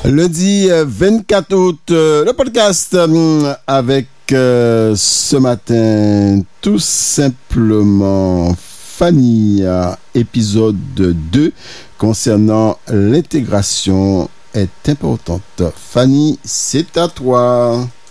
Lundi 24 août, le podcast avec ce matin tout simplement Fanny, épisode 2 concernant l'intégration est importante. Fanny, c'est à toi.